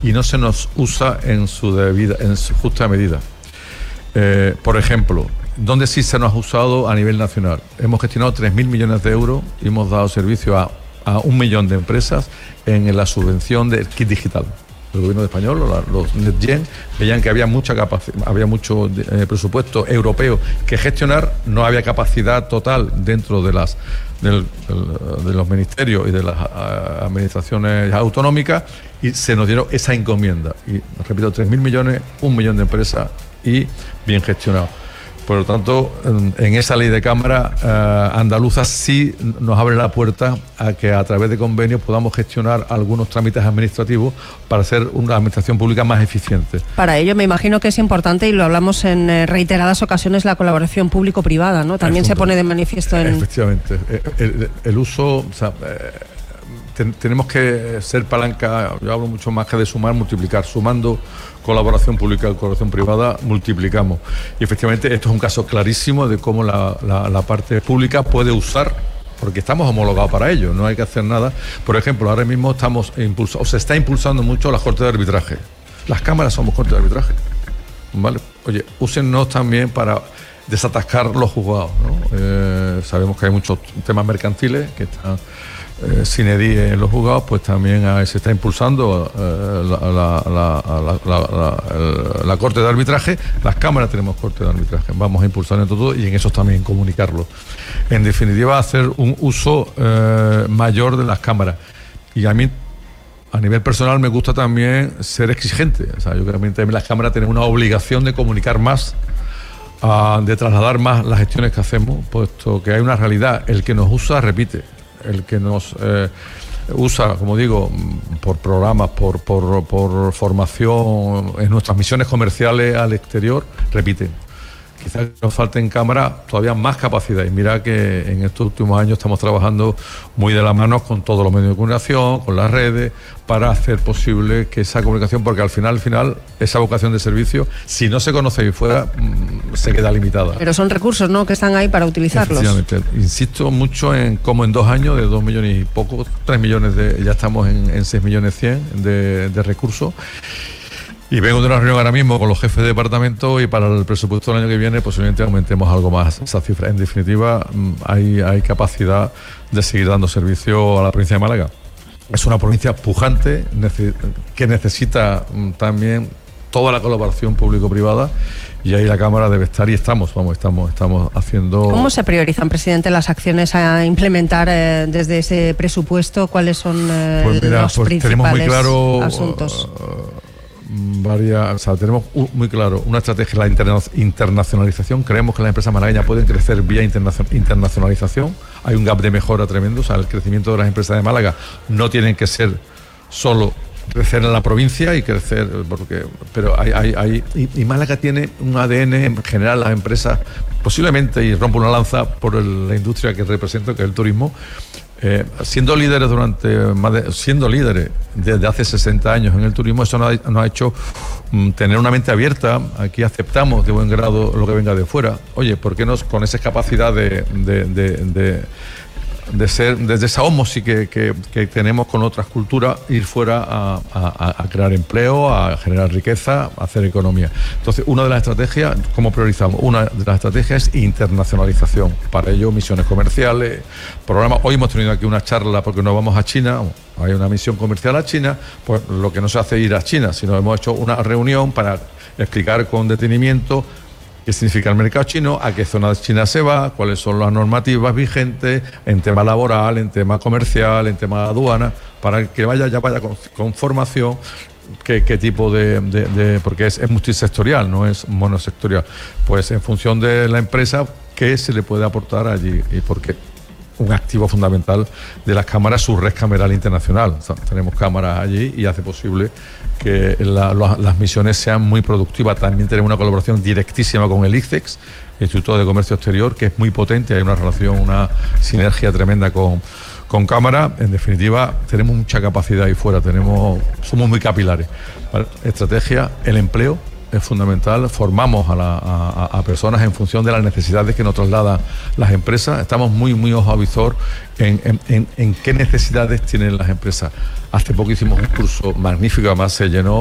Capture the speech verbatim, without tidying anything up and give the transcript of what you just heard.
y no se nos usa en su debida, en su justa medida. Eh, por ejemplo, ¿dónde sí se nos ha usado a nivel nacional? Hemos gestionado tres mil millones de euros y hemos dado servicio a, a un millón de empresas en la subvención del kit digital. El gobierno español, los NextGen, veían que había mucha capacidad, había mucho eh, presupuesto europeo que gestionar, no había capacidad total dentro de las del, del, de los ministerios y de las uh, administraciones autonómicas, y se nos dieron esa encomienda. Y repito, tres mil millones, un millón de empresas y bien gestionado. Por lo tanto, en esa ley de cámara eh, andaluza sí nos abre la puerta a que a través de convenios podamos gestionar algunos trámites administrativos para hacer una administración pública más eficiente. Para ello me imagino que es importante, y lo hablamos en reiteradas ocasiones, la colaboración público-privada, ¿no? También se pone de manifiesto en... Efectivamente. El, el, el uso... O sea, eh, ten, tenemos que ser palanca, yo hablo mucho más que de sumar, multiplicar. Sumando colaboración pública y colaboración privada, multiplicamos. Y efectivamente esto es un caso clarísimo de cómo la, la, la parte pública puede usar, porque estamos homologados para ello, no hay que hacer nada. Por ejemplo, ahora mismo estamos impulsando, o se está impulsando mucho las cortes de arbitraje. Las cámaras somos cortes de arbitraje, ¿vale? Oye, úsennos también para desatascar los juzgados, ¿no? Eh, sabemos que hay muchos temas mercantiles que están Eh, sin edie en los juzgados, pues también eh, se está impulsando eh, la, la, la, la, la, la, la corte de arbitraje. Las cámaras tenemos corte de arbitraje, vamos a impulsar en todo y en eso también comunicarlo. En definitiva, hacer un uso eh, mayor de las cámaras. Y a mí, a nivel personal, me gusta también ser exigente. O sea, yo creo que también las cámaras tienen una obligación de comunicar más, uh, de trasladar más las gestiones que hacemos, puesto que hay una realidad: el que nos usa repite. El que nos eh, usa, como digo, por programas, por, por, por formación, en nuestras misiones comerciales al exterior, repiten. Quizás nos falte en cámara todavía más capacidad. Y mira que en estos últimos años estamos trabajando muy de la mano con todos los medios de comunicación, con las redes, para hacer posible que esa comunicación, porque al final, al final, esa vocación de servicio, si no se conoce ahí fuera, se queda limitada. Pero son recursos, ¿no?, que están ahí para utilizarlos. Efectivamente. Insisto mucho en cómo en dos años, de dos millones y poco, tres millones de, ya estamos en, en seis millones cien de, de recursos. Y vengo de una reunión ahora mismo con los jefes de departamento y para el presupuesto del año que viene posiblemente aumentemos algo más esa cifra. En definitiva, hay, hay capacidad de seguir dando servicio a la provincia de Málaga. Es una provincia pujante que necesita también toda la colaboración público-privada, y ahí la Cámara debe estar, y estamos, vamos, estamos, estamos haciendo... ¿Cómo se priorizan, presidente, las acciones a implementar eh, desde ese presupuesto? ¿Cuáles son eh, pues mira, los pues principales tenemos muy claro, asuntos? Uh, Varias, o sea, tenemos muy claro una estrategia, la interna, internacionalización. Creemos que las empresas malagueñas pueden crecer vía internacion, internacionalización. Hay un gap de mejora tremendo. O sea, el crecimiento de las empresas de Málaga no tienen que ser solo crecer en la provincia y crecer, porque, pero hay, hay, hay y, y Málaga tiene un A D N en general, las empresas, posiblemente, y rompo una lanza por el, la industria que represento, que es el turismo. Eh, siendo líderes durante más de, siendo líderes desde hace sesenta años en el turismo, eso nos ha, nos ha hecho um, tener una mente abierta. Aquí aceptamos de buen grado lo que venga de fuera. Oye, ¿por qué no con esa capacidad de, de, de, de, de ser, desde esa ósmosis que, que, que tenemos con otras culturas, ir fuera a, a, a crear empleo, a generar riqueza, a hacer economía? Entonces, una de las estrategias, ¿cómo priorizamos? Una de las estrategias es internacionalización. Para ello, misiones comerciales, programas. Hoy hemos tenido aquí una charla porque nos vamos a China. Hay una misión comercial a China. Pues lo que no se hace es ir a China, sino hemos hecho una reunión para explicar con detenimiento qué significa el mercado chino, a qué zona de China se va, cuáles son las normativas vigentes en tema laboral, en tema comercial, en tema de aduana, para que vaya ya vaya con, con formación, qué, qué tipo de, de, de porque es, es multisectorial, no es monosectorial. Pues en función de la empresa, qué se le puede aportar allí, y porque un activo fundamental de las cámaras, su red cameral internacional. O sea, tenemos cámaras allí y hace posible que la, la, las misiones sean muy productivas. También tenemos una colaboración directísima con el I C E X, el Instituto de Comercio Exterior, que es muy potente. Hay una relación, una sinergia tremenda con, con cámara. En definitiva, tenemos mucha capacidad ahí fuera, tenemos, somos muy capilares, ¿vale? Estrategia, el empleo es fundamental. Formamos a, la, a, a personas en función de las necesidades que nos trasladan las empresas. Estamos muy, muy ojo a visor en, en, en, en qué necesidades tienen las empresas. Hace poco hicimos un curso magnífico, además se llenó